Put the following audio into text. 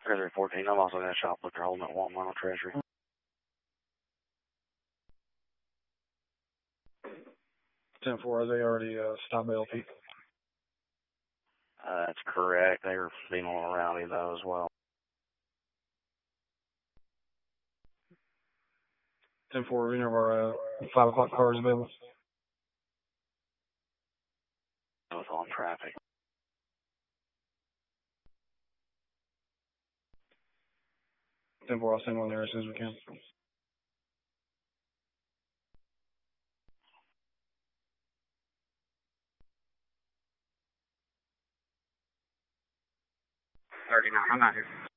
Treasury 14, I've also got a shoplifter holding at Walmart on Treasury. 10-4, are they already stopped LP? That's correct. They were being a little rowdy, though, as well. 10-4, any of our 5 o'clock cars available? Both on traffic. 10-4, I'll send one there as soon as we can. I'm not here.